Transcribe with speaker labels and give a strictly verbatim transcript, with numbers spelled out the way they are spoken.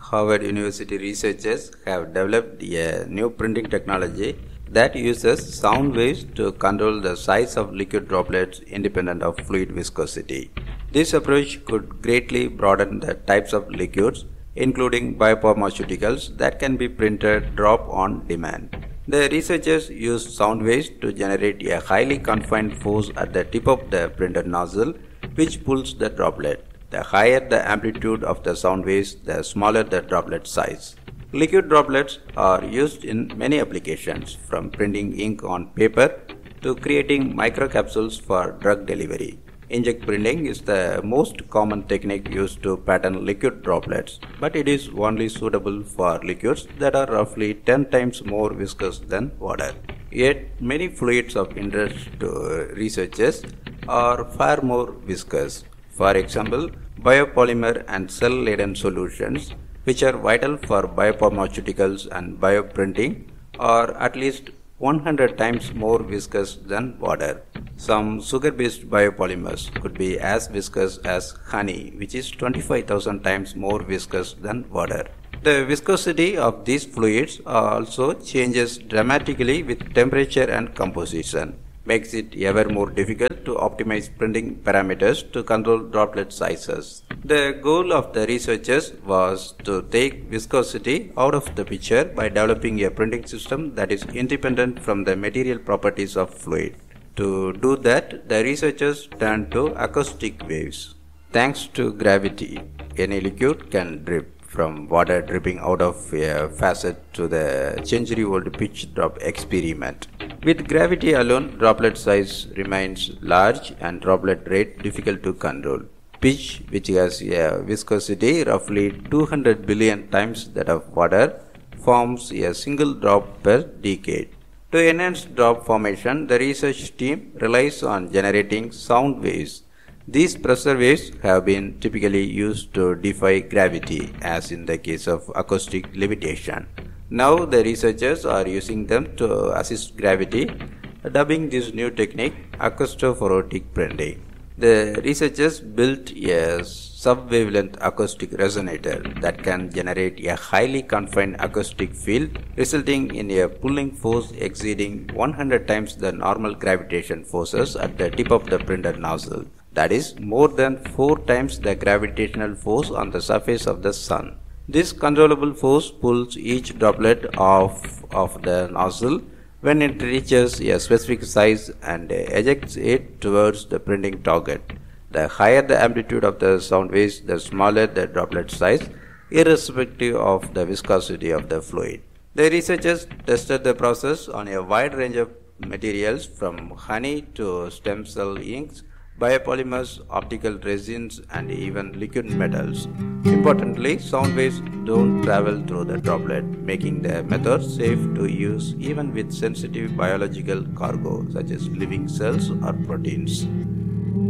Speaker 1: Harvard University researchers have developed a new printing technology that uses sound waves to control the size of liquid droplets independent of fluid viscosity. This approach could greatly broaden the types of liquids, including biopharmaceuticals, that can be printed drop on demand. The researchers used sound waves to generate a highly confined force at the tip of the printed nozzle, which pulls the droplet. The higher the amplitude of the sound waves, the smaller the droplet size. Liquid droplets are used in many applications, from printing ink on paper to creating microcapsules for drug delivery. Inkjet printing is the most common technique used to pattern liquid droplets, but it is only suitable for liquids that are roughly ten times more viscous than water. Yet, many fluids of interest to researchers are far more viscous. For example, biopolymer and cell-laden solutions, which are vital for biopharmaceuticals and bioprinting, are at least one hundred times more viscous than water. Some sugar-based biopolymers could be as viscous as honey, which is twenty-five thousand times more viscous than water. The viscosity of these fluids also changes dramatically with temperature and composition, makes it ever more difficult to optimize printing parameters to control droplet sizes. The goal of the researchers was to take viscosity out of the picture by developing a printing system that is independent from the material properties of fluid. To do that, the researchers turned to acoustic waves. Thanks to gravity, any liquid can drip, from water dripping out of a faucet to the century-old pitch drop experiment. With gravity alone, droplet size remains large and droplet rate difficult to control. Pitch, which has a viscosity roughly two hundred billion times that of water, forms a single drop per decade. To enhance drop formation, the research team relies on generating sound waves. These pressure waves have been typically used to defy gravity, as in the case of acoustic levitation. Now the researchers are using them to assist gravity, dubbing this new technique acoustophoretic printing. The researchers built a sub-wavelength acoustic resonator that can generate a highly confined acoustic field, resulting in a pulling force exceeding one hundred times the normal gravitation forces at the tip of the printed nozzle. That is more than four times the gravitational force on the surface of the sun. This controllable force pulls each droplet off of the nozzle when it reaches a specific size and ejects it towards the printing target. The higher the amplitude of the sound waves, the smaller the droplet size, irrespective of the viscosity of the fluid. The researchers tested the process on a wide range of materials, from honey to stem cell inks, biopolymers, optical resins, and even liquid metals. Importantly, sound waves don't travel through the droplet, making the method safe to use even with sensitive biological cargo such as living cells or proteins.